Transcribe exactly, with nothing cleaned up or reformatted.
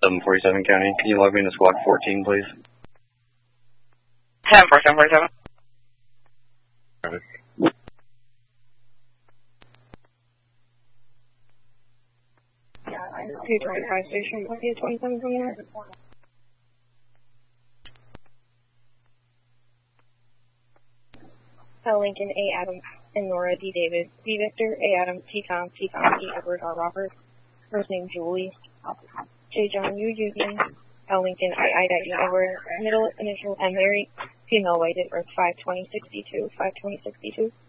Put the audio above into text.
seven forty-seven County. Can you log me into squad fourteen, please? ten forty-seven forty-seven. two twenty-five station, twenty-seven twenty-nine. Uh, Lincoln, A. Adam, and Nora, D. David, D. Victor, A. Adam, T. Tom, T. Tom, E. Edward, R. Robert, first name Julie, J. John, U. Eugene, L. Lincoln, I. Ida, E. Edward, middle initial, M. Mary, female, white, at birth five twenty sixty-two, five twenty sixty-two.